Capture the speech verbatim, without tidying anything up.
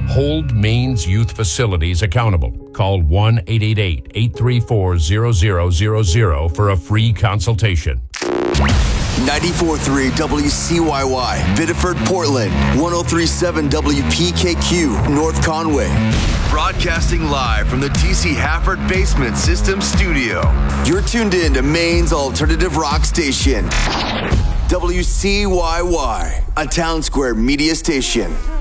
Hold Maine's youth facilities accountable. Call one eight eight eight, eight three four, zero zero zero zero for a free consultation. ninety-four point three W C Y Y, Biddeford, Portland. one oh three point seven W P K Q, North Conway. Broadcasting live from the T C Hafford Basement System Studio. You're tuned in to Maine's alternative rock station. W C Y Y, a Town Square media station.